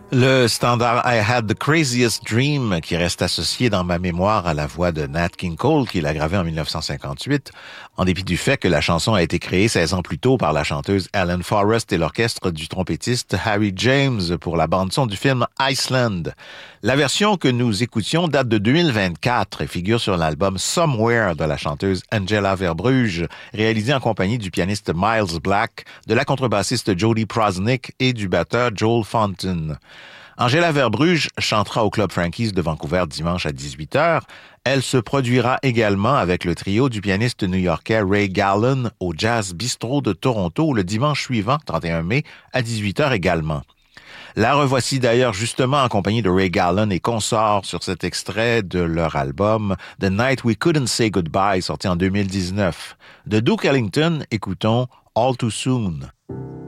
Le standard I Had the Craziest Dream, qui reste associé dans ma mémoire à la voix de Nat King Cole, qui l'a gravé en 1958, en dépit du fait que la chanson a été créée 16 ans plus tôt par la chanteuse Alan Forrest et l'orchestre du trompettiste Harry James pour la bande-son du film Iceland. La version que nous écoutions date de 2024 et figure sur l'album Somewhere de la chanteuse Angela Verbrugge, réalisé en compagnie du pianiste Miles Black, de la contrebassiste Jody Prosnick et du batteur Joel Fontaine. Angela Verbrugge chantera au Club Frankie's de Vancouver dimanche à 18h. Elle se produira également avec le trio du pianiste new-yorkais Ray Gallen au Jazz Bistro de Toronto le dimanche suivant, 31 mai, à 18h également. La revoici d'ailleurs justement en compagnie de Ray Gallen et consorts sur cet extrait de leur album The Night We Couldn't Say Goodbye, sorti en 2019. De Duke Ellington, écoutons All Too Soon.